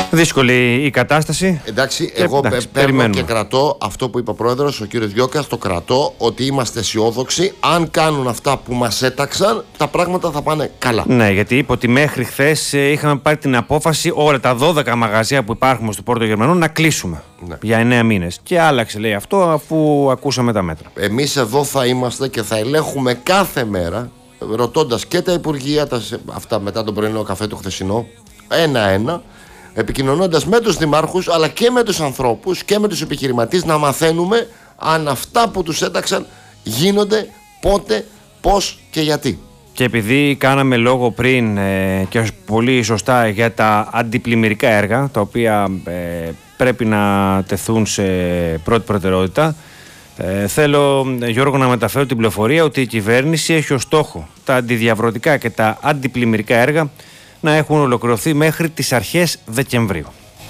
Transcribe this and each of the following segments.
Δύσκολη η κατάσταση. Εντάξει, εγώ παίρνω και κρατώ αυτό που είπε ο πρόεδρος, ο κύριος Γιώκας, το κρατώ, ότι είμαστε αισιόδοξοι. Αν κάνουν αυτά που μας έταξαν, τα πράγματα θα πάνε καλά. Ναι, γιατί είπε ότι μέχρι χθες είχαμε πάρει την απόφαση όλα τα 12 μαγαζιά που υπάρχουν στο Πόρτο Γερμανό να κλείσουμε για 9 μήνες. Και άλλαξε, λέει, αυτό αφού ακούσαμε τα μέτρα. Εμείς εδώ θα είμαστε και θα ελέγχουμε κάθε μέρα, ρωτώντας και τα υπουργεία, αυτά μετά τον πρωινό καφέ του χθεσινό, ένα-ένα, επικοινωνώντας με τους δημάρχους αλλά και με τους ανθρώπους και με τους επιχειρηματίες, να μαθαίνουμε αν αυτά που τους έταξαν γίνονται, πότε, πώς και γιατί. Και επειδή κάναμε λόγο πριν και πολύ σωστά για τα αντιπλημμυρικά έργα, τα οποία πρέπει να τεθούν σε πρώτη προτεραιότητα, θέλω, Γιώργο, να μεταφέρω την πληροφορία ότι η κυβέρνηση έχει ως στόχο τα αντιδιαβρωτικά και τα αντιπλημμυρικά έργα να έχουν ολοκληρωθεί μέχρι τις αρχές Δεκεμβρίου.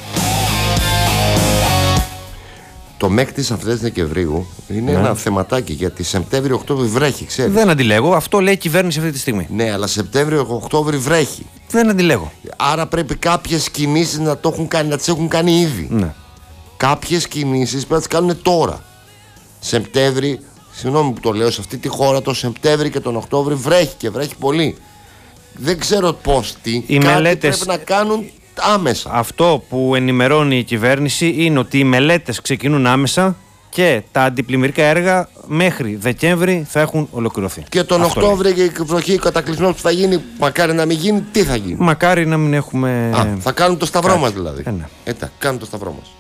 Το μέχρι τις αρχές Δεκεμβρίου είναι ένα θεματάκι, γιατί Σεπτέμβριο-Οκτώβριο βρέχει, ξέρεις. Δεν αντιλέγω. Αυτό λέει η κυβέρνηση αυτή τη στιγμή. Ναι, αλλά Σεπτέμβριο-Οκτώβριο βρέχει. Δεν αντιλέγω. Άρα πρέπει κάποιες κινήσεις να τις έχουν κάνει ήδη. Ναι. Κάποιες κινήσεις πρέπει να τις κάνουν τώρα. Σεπτέμβρη, συγγνώμη που το λέω, σε αυτή τη χώρα το Σεπτέμβρη και τον Οκτώβρη βρέχει και βρέχει πολύ. Δεν ξέρω πώς μελέτες πρέπει να κάνουν άμεσα. Αυτό που ενημερώνει η κυβέρνηση είναι ότι οι μελέτες ξεκινούν άμεσα και τα αντιπλημμυρικά έργα μέχρι Δεκέμβρη θα έχουν ολοκληρωθεί. Και τον Οκτώβρη και η βροχή, ο κατακλυσμός που θα γίνει, μακάρι να μην γίνει, τι θα γίνει? Μακάρι να μην έχουμε. Θα κάνουν το σταυρό μας δηλαδή. Ναι. Κάνουν το σταυρό μας.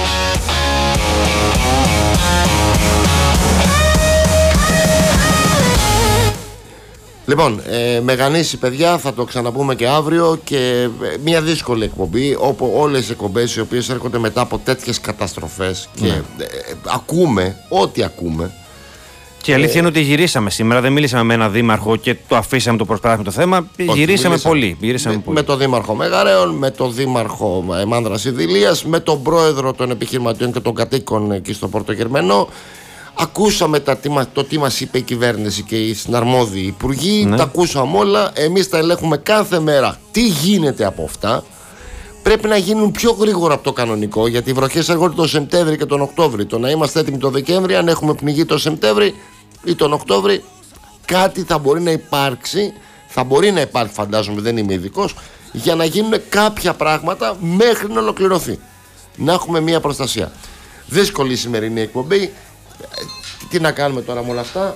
Λοιπόν, Μεγανήσι, παιδιά, θα το ξαναπούμε και αύριο, και μια δύσκολη εκπομπή, όπου όλες οι εκπομπές οι οποίες έρχονται μετά από τέτοιες καταστροφές και ακούμε ό,τι ακούμε. Και η αλήθεια είναι ότι γυρίσαμε σήμερα, δεν μίλησαμε με έναν δήμαρχο και το αφήσαμε το προσπράσινο το θέμα. Γυρίσαμε πολύ. Με τον δήμαρχο Μεγαρέων, με τον δήμαρχο Μάνδρας Ιδηλίας, με τον πρόεδρο των επιχειρηματιών και των κατοίκων εκεί στο Πόρτο Γερμανό. Ακούσαμε το τι μας είπε η κυβέρνηση και οι συναρμόδιοι υπουργοί, τα ακούσαμε όλα. Εμείς τα ελέγχουμε κάθε μέρα τι γίνεται από αυτά. Πρέπει να γίνουν πιο γρήγορα από το κανονικό, γιατί οι βροχές έρχονται τον Σεπτέμβρη και τον Οκτώβρη. Το να είμαστε έτοιμοι το Δεκέμβρη, αν έχουμε πνιγεί τον Σεπτέμβρη ή τον Οκτώβρη, κάτι θα μπορεί να υπάρξει. Θα μπορεί να υπάρχει, φαντάζομαι, δεν είμαι ειδικός, για να γίνουν κάποια πράγματα μέχρι να ολοκληρωθεί. Να έχουμε μια προστασία. Δύσκολη η σημερινή εκπομπή. Τι να κάνουμε τώρα με όλα αυτά?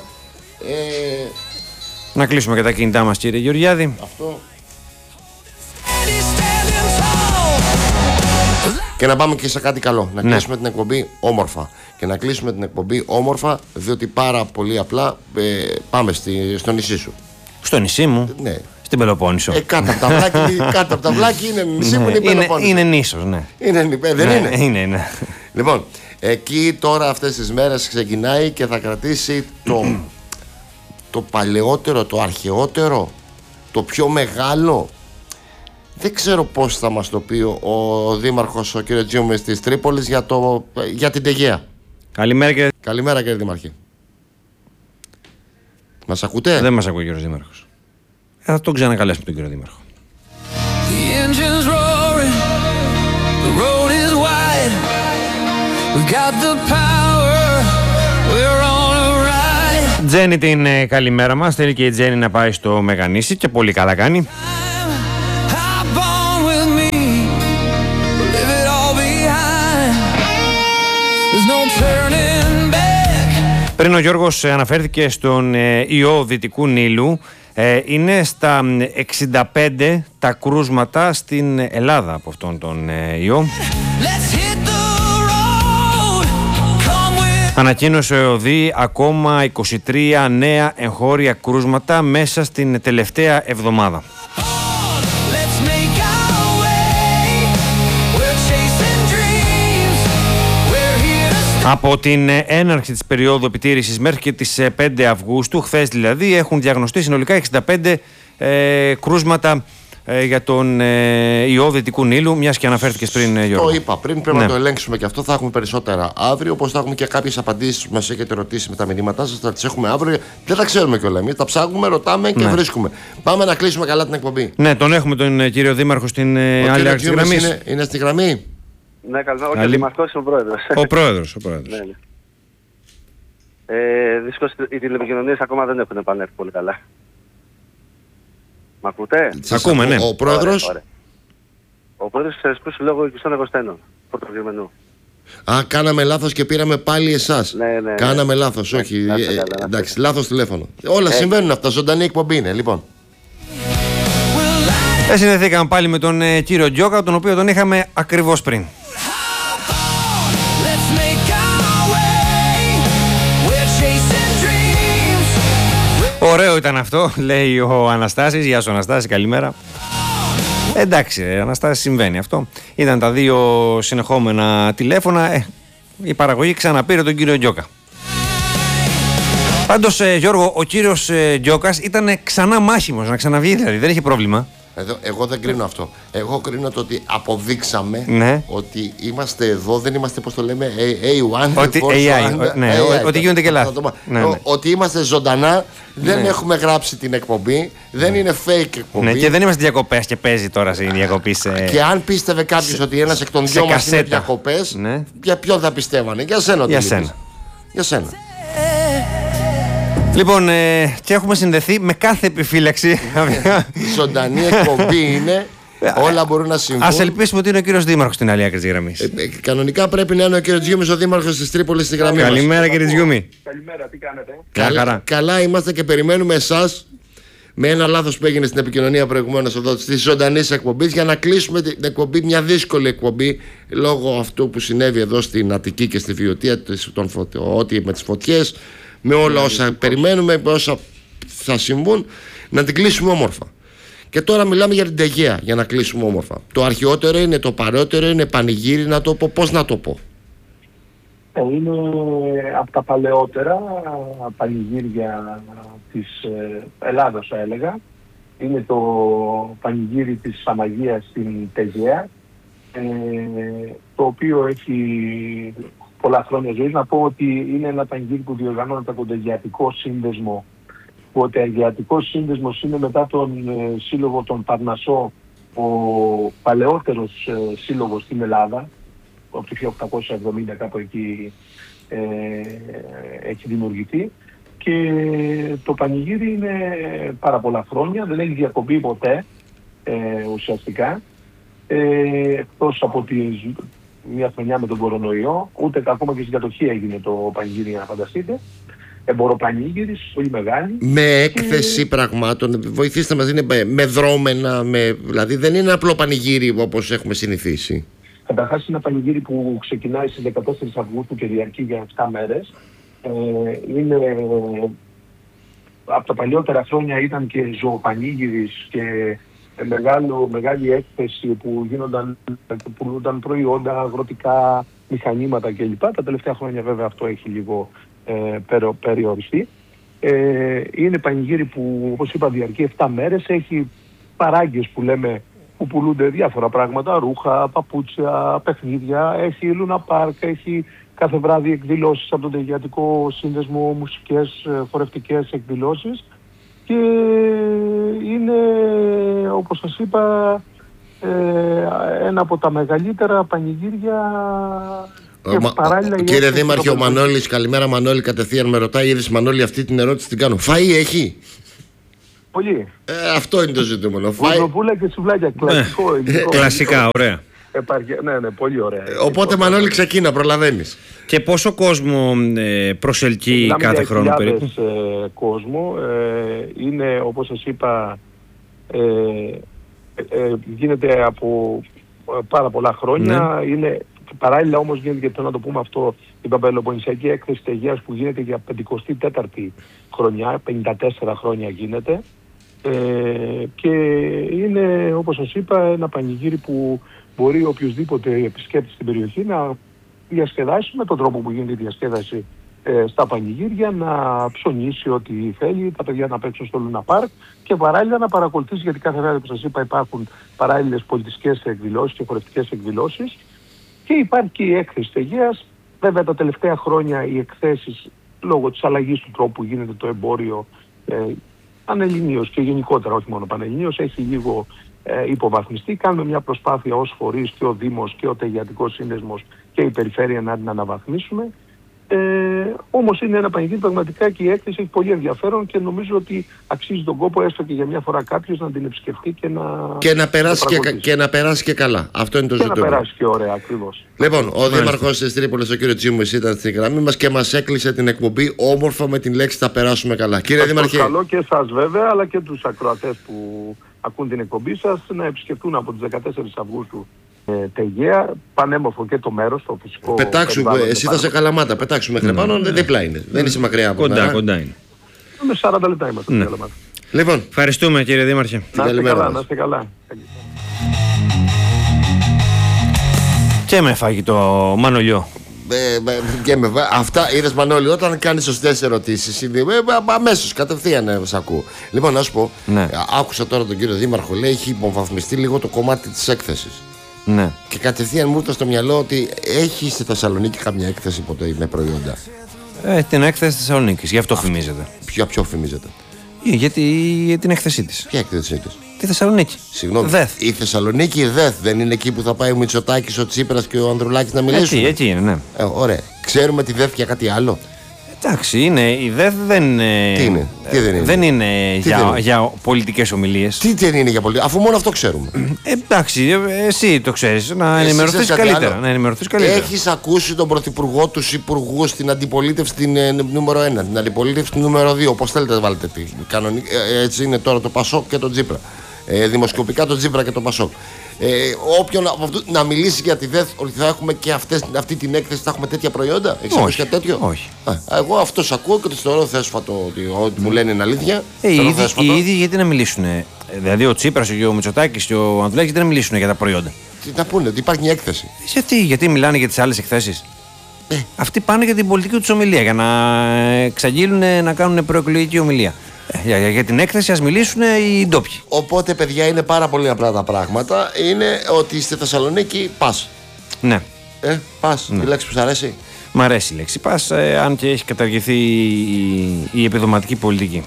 Να κλείσουμε και τα κινητά μας, κύριε Γεωργιάδη. Αυτό. Και να πάμε και σε κάτι καλό. Να κλείσουμε την εκπομπή όμορφα. Και να κλείσουμε την εκπομπή όμορφα, διότι πάρα πολύ απλά πάμε στο νησί σου. Στο νησί μου? Ναι. Στην Πελοπόννησο. Κάτω από τα βλάκι είναι νησί μου, είναι η Πελοπόννησο. Είναι νήσος, ναι. Δεν είναι? Είναι. Λοιπόν, εκεί τώρα αυτές τις μέρες ξεκινάει και θα κρατήσει το παλαιότερο, το αρχαιότερο, το πιο μεγάλο. Δεν ξέρω πώς θα μας το πει ο δήμαρχος, ο κύριος Τζιούμης της Τρίπολης, για την Τεγέα. Καλημέρα, κύριε Δήμαρχε. Μας ακούτε? Δεν μας ακούει ο κύριος Δήμαρχος. Θα τον ξανακαλέσουμε τον κύριο Δήμαρχο. Τζέννη, την καλημέρα μας. Θέλει και η Τζέννη να πάει στο Μεγανήσι και πολύ καλά κάνει. Πριν ο Γιώργος αναφέρθηκε στον ιό Δυτικού Νείλου. Είναι στα 65 τα κρούσματα στην Ελλάδα από αυτόν τον ιό. Ανακοίνωσε ο ΟΔΗ ακόμα 23 νέα εγχώρια κρούσματα μέσα στην τελευταία εβδομάδα. Από την έναρξη της περίοδου επιτήρησης μέχρι και τις 5 Αυγούστου, χθες δηλαδή, έχουν διαγνωστεί συνολικά 65 κρούσματα για τον ιό Δυτικού Νείλου, μιας και αναφέρθηκες πριν, Γιώργο. Το είπα πριν, πρέπει να το ελέγξουμε και αυτό. Θα έχουμε περισσότερα αύριο. Όπως θα έχουμε και κάποιες απαντήσεις που μας έχετε ρωτήσει με τα μηνύματά σας, θα τις έχουμε αύριο. Δεν τα ξέρουμε κιόλα εμείς. Τα ψάχνουμε, ρωτάμε και βρίσκουμε. Πάμε να κλείσουμε καλά την εκπομπή. Ναι, τον έχουμε τον κύριο Δήμαρχο στην άλλη άκρη της γραμμής. Είναι στη γραμμή. Ναι, καλά. Όχι, ο Δήμαρχος, ο Πρόεδρος. Ο Πρόεδρος. Ναι, ναι. Δυστυχώς οι τηλεπικοινωνίες ακόμα δεν έχουν επανέλθει πολύ καλά. Μ' ακούτε? Ακούμε, ναι. Ο Πρόεδρος. Ωραία. Ο Πρόεδρος της Εξαιρετικού Συλλόγου Οικιστών Εγωστένων, πρωτοκειμενού. Κάναμε λάθος και πήραμε πάλι εσάς. Ναι. Κάναμε λάθος, όχι. Εντάξει, λάθος τηλέφωνο. Όλα συμβαίνουν αυτά. Ζωντανή εκπομπή είναι, λοιπόν. Συνδεθήκαμε πάλι με τον κύριο Τζόκα, τον οποίο τον είχαμε ακριβώς πριν. Ωραίο ήταν αυτό, λέει ο Αναστάσης. Γεια σου Αναστάση, καλημέρα. Εντάξει, Αναστάση, συμβαίνει αυτό. Ήταν τα δύο συνεχόμενα τηλέφωνα. Η παραγωγή ξαναπήρε τον κύριο Τζόκα. Πάντως, Γιώργο, ο κύριος Τζόκας ήταν ξανά μάχημος, να ξαναβγεί δηλαδή, δεν είχε πρόβλημα. Εγώ δεν κρίνω αυτό. Εγώ κρίνω το ότι αποδείξαμε ότι είμαστε εδώ, δεν είμαστε, πώς το λέμε, A1. Ότι AI, ότι γίνονται και λάθη. Ότι είμαστε ζωντανά, δεν έχουμε γράψει την εκπομπή, δεν είναι fake εκπομπή. Ναι, και δεν είμαστε διακοπές και παίζει τώρα σε διακοπή. Και αν πίστευε κάποιος ότι ένας εκ των δυο μας είναι διακοπές, για ποιον θα πιστεύανε? Για σένα. Για σένα. Λοιπόν, και έχουμε συνδεθεί με κάθε επιφύλαξη. Ζωντανή εκπομπή είναι. Όλα μπορούν να συμβούν. Ας ελπίσουμε ότι είναι ο κύριος Δήμαρχος στην άλλη άκρη της γραμμής. Κανονικά πρέπει να είναι ο κύριος Τζιούμης, ο Δήμαρχος της Τρίπολης στη γραμμή. Καλημέρα, κύριε Τζιούμη. Καλημέρα, τι κάνετε? Καλά είμαστε και περιμένουμε εσάς με ένα λάθος που έγινε στην επικοινωνία προηγουμένως εδώ τη ζωντανή εκπομπή για να κλείσουμε την εκπομπή, μια δύσκολη εκπομπή λόγω αυτού που συνέβη εδώ στην Αττική και στη Βιωτία, ότι με τις φωτιές. Με όλα όσα περιμένουμε, με όσα θα συμβούν, να την κλείσουμε όμορφα. Και τώρα μιλάμε για την Τεγέα, για να κλείσουμε όμορφα. Το αρχαιότερο είναι, το παρότερο είναι, πανηγύρι να το πω, πώς να το πω? Είναι από τα παλαιότερα πανηγύρια της Ελλάδος, θα έλεγα. Είναι το πανηγύρι της Αμαγίας στην Τεγέα, το οποίο έχει πολλά χρόνια ζωής. Να πω ότι είναι ένα πανηγύρι που διοργανώνεται από τον Αιγαιατικό Σύνδεσμο. Ο Αιγαιατικός Σύνδεσμος είναι μετά τον σύλλογο των Παρνασσό, ο παλαιότερος σύλλογος στην Ελλάδα. Από το 1870 κάπου εκεί έχει δημιουργηθεί. Και το πανηγύρι είναι πάρα πολλά χρόνια, δεν έχει διακοπεί ποτέ ουσιαστικά. Εκτός από μια χρονιά με τον κορονοϊό, ούτε ακόμα και στην κατοχή έγινε το πανηγύρι, να φανταστείτε. Εμποροπανήγυρης, πολύ μεγάλη. Με έκθεση πραγμάτων, βοηθήστε μας, είναι με δρόμενα, δηλαδή δεν είναι απλό πανηγύρι όπως έχουμε συνηθίσει. Καταρχάς είναι ένα πανηγύρι που ξεκινάει στις 14 Αυγούστου και διαρκεί για 7 μέρες. Είναι, από τα παλιότερα χρόνια ήταν και ζωοπανήγυρης και μεγάλη έκθεση που πουλούνταν προϊόντα, αγροτικά, μηχανήματα κλπ. Τα τελευταία χρόνια βέβαια αυτό έχει λίγο περιοριστεί. Είναι πανηγύρι που, όπως είπα, διαρκεί 7 μέρες. Έχει παράγκες που λέμε, που πουλούνται διάφορα πράγματα, ρούχα, παπούτσια, παιχνίδια. Έχει Λούνα Πάρκ, έχει κάθε βράδυ εκδηλώσεις από τον Αιγαιατικό Σύνδεσμο, μουσικές, χορευτικές εκδηλώσεις. Και είναι, όπως σας είπα, ένα από τα μεγαλύτερα πανηγύρια. Κύριε Δήμαρχε, ο Μανώλης, καλημέρα Μανώλη, κατευθείαν με ρωτάει, είδες Μανώλη αυτή την ερώτηση την κάνω. Φαΐ έχει? Πολύ. Αυτό είναι το ζητούμενο. Κουρδοπούλα και σουβλάκια, κλασικό. Κλασικά, ωραία. Ναι, πολύ ωραία. Οπότε Μανώλη ξεκίνα, προλαβαίνεις. Και πόσο κόσμο προσελκύει κάθε χρόνο περίπου? Κόσμο. Είναι, όπως σας είπα, γίνεται από πάρα πολλά χρόνια. Ναι. Είναι, παράλληλα όμως γίνεται, και θέλω να το πούμε αυτό, η Παπελοποννησιακή Έκθεση Τεγέας που γίνεται για 54η χρονιά, 54 χρόνια γίνεται. Και είναι, όπως σας είπα, ένα πανηγύρι που μπορεί οποιοδήποτε επισκέπτης στην περιοχή να διασκεδάσει με τον τρόπο που γίνεται η διασκέδαση στα πανηγύρια, να ψωνίσει ό,τι θέλει, τα παιδιά να παίξουν στο Λούνα Πάρκ και παράλληλα να παρακολουθήσει, γιατί κάθε μέρα που σας είπα υπάρχουν παράλληλες πολιτιστικές εκδηλώσεις και χορευτικές εκδηλώσεις, και υπάρχει και η έκθεση της Αιγαίας. Βέβαια τα τελευταία χρόνια οι εκθέσεις, λόγω της αλλαγής του τρόπου που γίνεται το εμπόριο πανελληνίως και γενικότερα, όχι μόνο πανελληνίως, έχει λίγο υποβαθμιστεί. Κάνουμε μια προσπάθεια ως φορείς, και ο Δήμος και ο Τεγιατικός Σύνδεσμος και η Περιφέρεια, να την αναβαθμίσουμε. Όμως είναι ένα πανηγύρι πραγματικά, και η έκθεση έχει πολύ ενδιαφέρον και νομίζω ότι αξίζει τον κόπο, έστω και για μια φορά κάποιος, να την επισκεφτεί και να περάσει και καλά. Αυτό είναι το ζητούμενο. Και να περάσει και ωραία, ακριβώς. Λοιπόν, ο Δήμαρχος της Τρίπολης, ο κύριο Τσίμου, ήταν στην γραμμή μας και μας έκλεισε την εκπομπή όμορφα με την λέξη "θα περάσουμε καλά". Κύριε Δήμαρχε. Καλό και εσάς βέβαια, αλλά και τους ακροατές που ακούν την εκπομπή σας, να επισκεφτούν από τις 14 Αυγούστου Αιγαία, πανέμορφο και το μέρος, το φυσικό. Πετάξουμε, εσύ θα σε Καλαμάτα, πετάξουμε μέχρι πάνω, δίπλα είναι. Δεν είσαι μακριά από κοντά είναι. Με 40 λεπτά είμαστε στην Καλαμάτα. Λοιπόν, ευχαριστούμε κύριε Δήμαρχε. Να είστε καλά. Και με φαγητό Μανολιό. Αυτά είδες Μανώλη, όταν κάνεις σωστές ερωτήσεις αμέσως κατευθείαν σ' ακούω. Λοιπόν, να σου πω, άκουσα τώρα τον κύριο Δήμαρχο, λέει έχει υποβαθμιστεί λίγο το κομμάτι της έκθεσης. Ναι. Και κατευθείαν μου ήρθε στο μυαλό ότι έχει στη Θεσσαλονίκη καμιά έκθεση ποτέ με προϊόντα? Την έκθεση της Θεσσαλονίκης, γι' αυτό φημίζεται. Ποιο φημίζεται? Γιατί την έκθεσή της. Ποια έκθεσή της? Τη Θεσσαλονίκη. Συγγνώμη. Η Θεσσαλονίκη δεν είναι εκεί που θα πάει ο Μητσοτάκης, ο Τσίπρας και ο Ανδρουλάκης να μιλήσουν? Έτσι είναι, ναι. Ωραία. Ξέρουμε τη ΔΕΘ για κάτι άλλο? Εντάξει, η ΔΕΘ δεν είναι. Τι είναι? Δεν είναι για πολιτικές ομιλίες. Τι δεν είναι για πολιτικές, αφού μόνο αυτό ξέρουμε. Εντάξει, εσύ το ξέρεις. Να ενημερωθείς καλύτερα. Έχεις ακούσει τον Πρωθυπουργό, τους υπουργούς, την αντιπολίτευση την νούμερο 1, την αντιπολίτευση την νούμερο 2, όπως θέλετε βάλετε τι. Έτσι είναι τώρα το Πασόκ και το Τσίπρα. Δημοσκοπικά το Τσίπρα και το Πασόκ. Όποιον από αυτού να μιλήσει για τη ΔΕΘ, ότι θα έχουμε και αυτή την έκθεση, θα έχουμε τέτοια προϊόντα? Έχεις ακούσει κάτι τέτοιο? Όχι. Εγώ αυτό ακούω και το θεωρώ θέσφατο, ότι ό,τι μου λένε είναι αλήθεια. Οι ίδιοι γιατί να μιλήσουν? Δηλαδή ο Τσίπρας και ο Μητσοτάκης και ο Ανδρουλάκης γιατί να μιλήσουν για τα προϊόντα? Τι να πούνε, ότι υπάρχει μια έκθεση. Γιατί μιλάνε για τις άλλες εκθέσεις? Αυτοί πάνε για την πολιτική τους ομιλία, για να εξαγγείλουν, να κάνουν προεκλογική ομιλία. Για την έκθεση ας μιλήσουν οι ντόπιοι. Οπότε, παιδιά, είναι πάρα πολύ απλά τα πράγματα. Είναι ότι στη Θεσσαλονίκη πας. Ναι. Πας. Η λέξη που σου αρέσει? Μ' αρέσει η λέξη πας, αν και έχει καταργηθεί η επιδοματική πολιτική.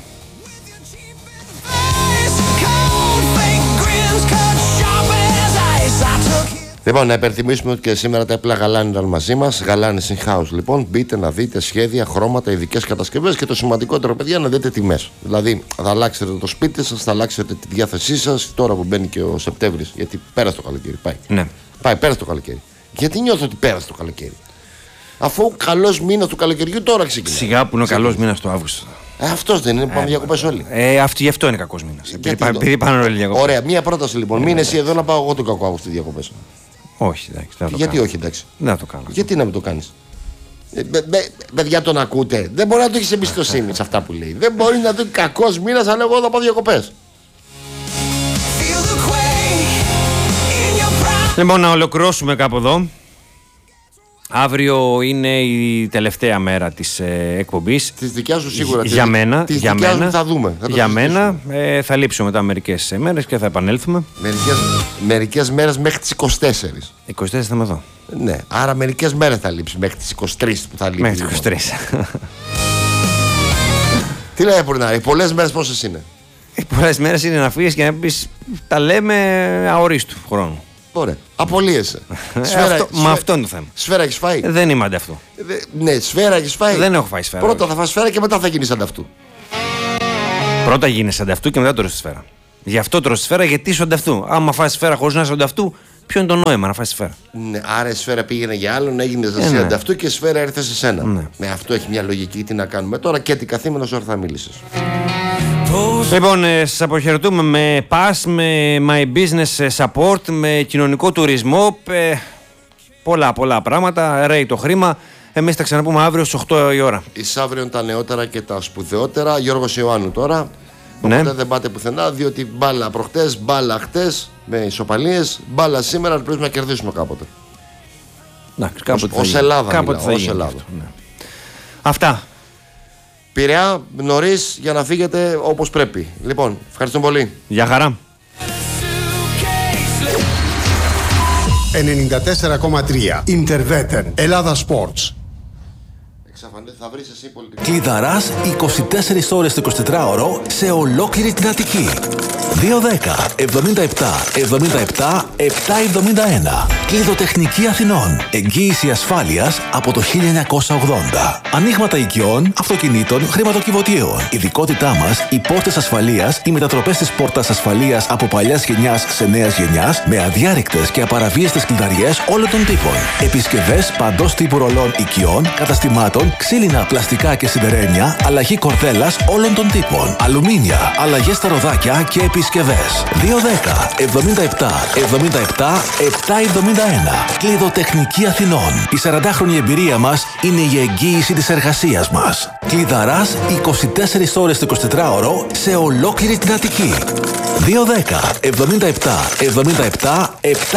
Λοιπόν, να υπενθυμίσουμε ότι και σήμερα τα έπλα γαλάνη ήταν μαζί μας. Γαλάνη in house, λοιπόν. Μπείτε να δείτε σχέδια, χρώματα, ειδικές κατασκευές και το σημαντικότερο, παιδιά, να δείτε τιμές. Δηλαδή, θα αλλάξετε το σπίτι σας, θα αλλάξετε τη διάθεσή σας τώρα που μπαίνει και ο Σεπτέμβρης. Γιατί πέρασε το καλοκαίρι. Πάει, πέρασε το καλοκαίρι. Γιατί νιώθω ότι πέρασε το καλοκαίρι? Αφού ο καλός μήνας του καλοκαιριού τώρα ξεκινάει. Σιγά που είναι ο καλός μήνας το Αύγουστο. Αυτός δεν είναι που πάμε διακοπές όλοι? Γι' αυτό είναι κακός μήνας. Επειδή πάνε όλοι διακοπές. Ωραία, μία πρόταση λοιπόν. Μείνε εσύ εδώ να πάω εγώ τον κακό Αύγουστο διακοπές. Όχι, εντάξει. Γιατί όχι, εντάξει? Δεν το κάνω. Γιατί να μην το κάνεις? Παιδιά, τον ακούτε? Δεν μπορεί να το έχεις εμπιστοσύνη σε αυτά που λέει. Δεν μπορεί να το κακός μήνας, αλλά εγώ θα πάω διακοπές. Λοιπόν, να ολοκληρώσουμε κάπου εδώ. Αύριο είναι η τελευταία μέρα της εκπομπής. Της δικιάς σου σίγουρα. Για μένα. Της δικιάς μου θα δούμε. Για μένα θα λείψω μετά μερικές μέρες και θα επανέλθουμε. Μερικές μέρες μέχρι τις 24. 24 θα είμαι εδώ. Ναι, άρα μερικές μέρες θα λείψει μέχρι τις 23 που θα λείψει. Μέχρι τις 23. Τι λέει Πουρνάρη, πολλές μέρες πόσες είναι? Πολλές μέρες είναι να φύγεις και να πεις τα λέμε αορίστου χρόνου. Ωραία. Απολύεσαι. Μα αυτό είναι το θέμα. Σφαίρα έχεις φάει? Δεν είμαι ανταυτού. Ναι, σφαίρα έχεις φάει? Δεν έχω φάει σφαίρα. Πρώτα θα φας σφαίρα και μετά θα γίνεις ανταυτού. Πρώτα γίνεις ανταυτού και μετά τρως τη σφαίρα. Γι' αυτό τρως τη σφαίρα, γιατί είσαι ανταυτού. Άμα φας σφαίρα χωρίς να είσαι ανταυτού, ποιο είναι το νόημα να φας σφαίρα? Ναι, άρα η σφαίρα πήγαινε για άλλον, έγινε εσύ ανταυτού και η σφαίρα ήρθε σε σένα. Ναι, αυτό έχει μια λογική. Τι να κάνουμε τώρα? Και τι καθήμενος ώρα θα μίλησες. Λοιπόν, σας αποχαιρετούμε με PAS, με My Business Support, με κοινωνικό τουρισμό, πολλά πράγματα, ρέει το χρήμα. Εμείς θα ξαναπούμε αύριο στις 8 η ώρα. Εις αύριο τα νεότερα και τα σπουδαιότερα. Γιώργος Ιωάννου τώρα. Οπότε δεν πάτε πουθενά, διότι μπάλα προχτές, μπάλα χτες, με ισοπαλίες, μπάλα σήμερα, πρέπει να κερδίσουμε κάποτε. Κάποτε ως Ελλάδα κάποτε μιλάω, θα γίνει. Αυτά. Πειραιά νωρίς για να φύγετε όπως πρέπει. Λοιπόν, ευχαριστούμε πολύ. Γεια χαρά. 94,3 Ιντερβέτεν Ελλάδα Sports. Θα βρεις εσύ πολιτική. Κλειδαράς 24 ώρες το 24ωρο σε ολόκληρη την Αττική. 210 77 77 771. Κλειδοτεχνική Αθηνών. Εγγύηση ασφάλειας από το 1980. Ανοίγματα οικειών, αυτοκινήτων, χρηματοκιβωτίων. Ειδικότητά μας, οι πόρτες ασφαλείας, οι μετατροπές της πόρτας ασφαλείας από παλιάς γενιάς σε νέας γενιάς, με αδιάρρηκτες και απαραβίαστες κλειδαριές όλων των τύπων. Επισκευές παντός τύπου ρολών οικειών, καταστημάτων, ξύλινα, πλαστικά και σιδερένια, αλλαγή κορδέλας όλων των τύπων. Αλουμίνια, αλλαγές στα ροδάκια και επισκευές. 210 77 77 771. Κλειδοτεχνική Αθηνών. Η 40χρονη εμπειρία μας είναι η εγγύηση της εργασίας μας. Κλειδαράς 24 ώρες το 24ωρο σε ολόκληρη την Αττική. 210 77 77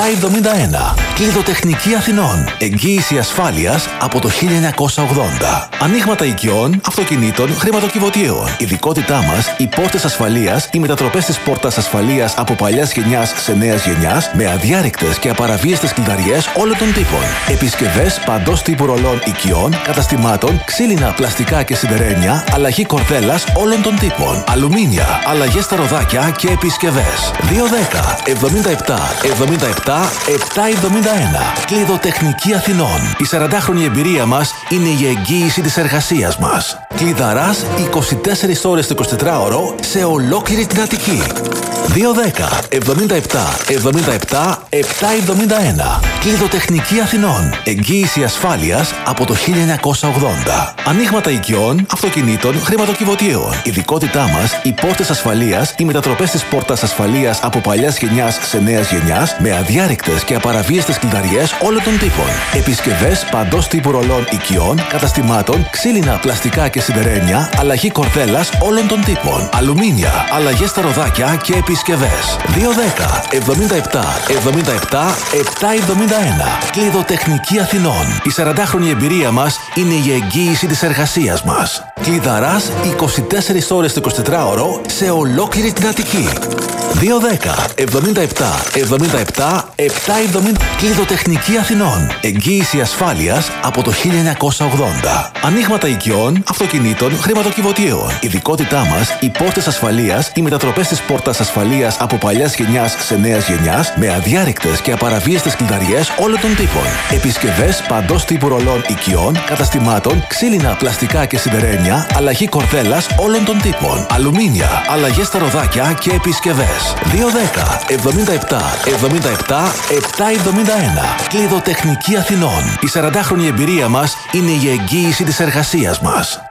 771. Κλειδοτεχνική Αθηνών. Εγγύηση ασφάλειας από το 1980. Ανοίγματα οικειών, αυτοκινήτων, χρηματοκιβωτίων. Ειδικότητά μας, οι πόρτες ασφαλείας, οι μετατροπές της πόρτας ασφαλείας από παλιάς γενιάς σε νέας γενιάς, με αδιάρρηκτες και απαραβίαστες κλειδαριές όλων των τύπων. Επισκευές παντός τύπου ρολών οικειών, καταστημάτων, ξύλινα, πλαστικά και σιδερένια, αλλαγή κορδέλας όλων των τύπων. Αλουμίνια, αλλαγές στα ροδάκια και επισκευές. 210 77 77 771. Κλειδοτεχνική Αθηνών. Η 40χρονη εμπειρία μας είναι η εγγύηση της εργασίας μας. Κλειδαράς 24 ώρες το 24ωρο σε ολόκληρη την Αττική. 210 77 77 771. Κλειδοτεχνική Αθηνών. Εγγύηση ασφάλειας από το 1980. Ανοίγματα οικειών, αυτοκινήτων, χρηματοκιβωτίων. Ειδικότητά μας, οι πόρτες ασφαλείας, οι μετατροπές της πόρτας ασφαλείας από παλιάς γενιάς σε νέας γενιάς, με αδιάρρηκτες και απαραβίαστες κλειδαριές όλων των τύπων. Επισκευές παντός τύπου ρολών οικειών, καταστημάτων, ξύλινα, πλαστικά και σιδερένια, αλλαγή κορδέλας όλων των τύπων. Αλουμίνια, αλλαγές στα ροδάκια και επισκευές. 210 77 77 771. Κλειδοτεχνική Αθηνών. Η 40χρονη εμπειρία μας είναι η εγγύηση της εργασίας μας. Κλειδαράς 24 ώρες το 24ωρο σε ολόκληρη την Αττική. 210 77 77 770. Κλειδοτεχνική Αθηνών. Εγγύηση ασφάλειας από το 1980. Ανοίγματα οικειών, αυτοκινήτων, χρηματοκιβωτίων. Ειδικότητά μας, οι πόρτες ασφαλείας, οι μετατροπές της πόρτας ασφαλείας από παλιάς γενιάς σε νέας γενιάς, με αδιάρρηκτες και απαραβίαστες κλειδαριές όλων των τύπων. Επισκευές παντός τύπου ρολών οικειών, καταστημάτων, ξύλινα, πλαστικά και σιδερένια, αλλαγή κορδέλας όλων των τύπων. Αλουμίνια, αλλαγές στα ροδάκια και επισκευές. 210 77 77 771. Κλειδοτεχνική Αθηνών. Η 40χρονη εμπειρία μας είναι η εγγύηση της εργασίας μας.